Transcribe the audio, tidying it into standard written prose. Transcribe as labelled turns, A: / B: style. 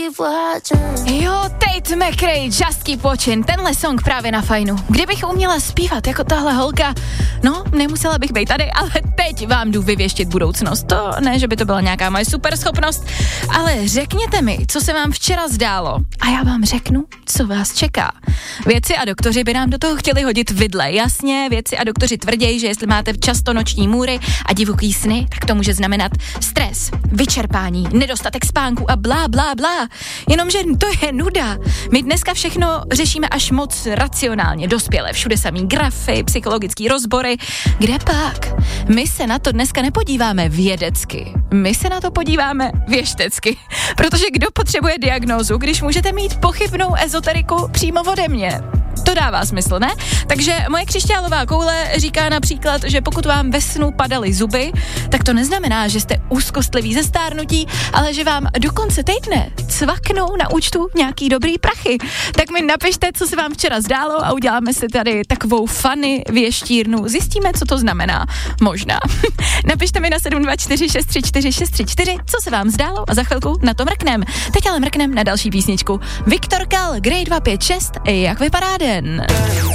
A: Jo, Tate McRae, Just Keep Watching, tenhle song právě na fajnu. Kdybych uměla zpívat jako tahle holka, no, nemusela bych být tady, ale teď vám jdu vyvěštit budoucnost. To ne, že by to byla nějaká moje super schopnost, ale řekněte mi, co se vám včera zdálo a já vám řeknu, co vás čeká. Vědci a doktoři by nám do toho chtěli hodit vidle. Jasně, vědci a doktoři tvrdí, že jestli máte často noční můry a divoký sny, tak to může znamenat stres, vyčerpání, nedostatek spánku a blá, blá, blá. Jenomže to je nuda. My dneska všechno řešíme až moc racionálně, dospěle, všude samý grafy, psychologický rozbory. Kde pak? My se na to dneska nepodíváme vědecky. My se na to podíváme věštecky. Protože kdo potřebuje diagnózu, když můžete mít pochybnou ezoteriku přímo ode mě? To dává smysl, ne? Takže moje křišťálová koule říká například, že pokud vám ve snu padaly zuby, tak to neznamená, že jste úzkostliví ze stárnutí, ale že vám do konce týdne cvaknou na účtu nějaký dobrý prachy. Tak mi napište, co se vám včera zdálo a uděláme si tady takovou funny věštírnu. Zjistíme, co to znamená. Možná. Napište mi na 724634634, co se vám zdálo a za chvilku na to mrknem. Teď ale mrknem na další písničku. Viktor Kal, Grey 256, jak vypadá den?